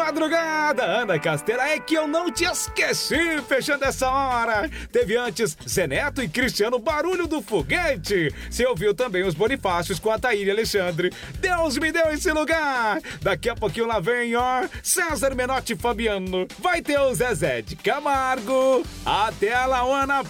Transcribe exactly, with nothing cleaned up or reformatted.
madrugada, Ana Castela, é que eu não te esqueci, fechando essa hora. Teve antes Zé Neto e Cristiano, Barulho do Foguete. Você ouviu também os Bonifácios com a Taíra e Alexandre, Deus me deu esse lugar. Daqui a pouquinho lá vem, ó, César Menotti e Fabiano. Vai ter o Zezé de Camargo. Até a Lauana